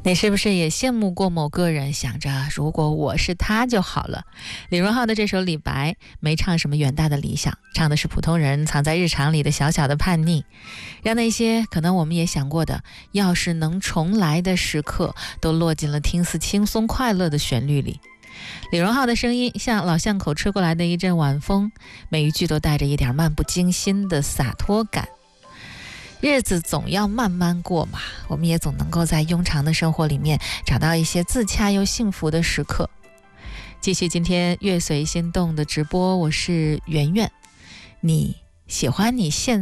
你是不是也羡慕过某个人，想着如果我是他就好了？李荣浩的这首《李白》没唱什么远大的理想，唱的是普通人藏在日常里的小小的叛逆，让那些可能我们也想过的要是能重来的时刻都落进了听似轻松快乐的旋律里。李荣浩的声音像老巷口吹过来的一阵晚风，每一句都带着一点漫不经心的洒脱感。日子总要慢慢过嘛，我们也总能够在庸常的生活里面找到一些自洽又幸福的时刻。继续今天乐随心动的直播，我是圆圆。你喜欢你现